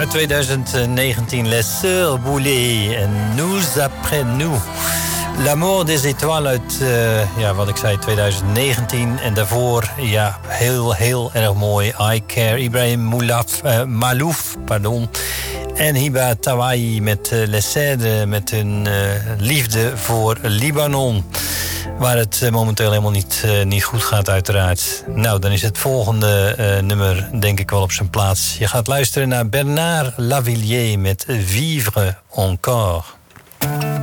uit 2019. Les Sœurs Boulay en Nous après nous. L'amour des étoiles uit, wat ik zei, 2019. En daarvoor, heel erg mooi. I Care, Ibrahim Malouf, En Hiba Tawai met Les Cèdres, met hun liefde voor Libanon. Waar het momenteel helemaal niet goed gaat, uiteraard. Nou, dan is het volgende nummer denk ik wel op zijn plaats. Je gaat luisteren naar Bernard Lavilliers met Vivre encore.